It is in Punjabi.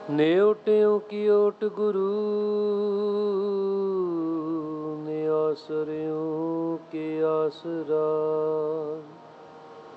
नेवटियों की ओट गुरु, ने आसरियों के आसरा।